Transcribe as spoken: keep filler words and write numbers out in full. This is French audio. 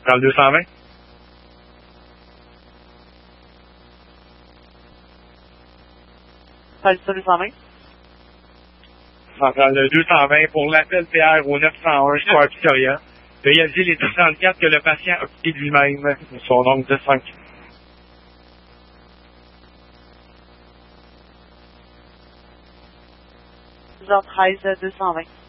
Centrale deux cent vingt. Centrale deux cent vingt. Centrale deux cent vingt pour l'appel P R au neuf cent un Square Victoria. Réaliser les trente-quatre que le patient a quitté lui-même son nombre de cinq. deux heures treize, deux cent vingt.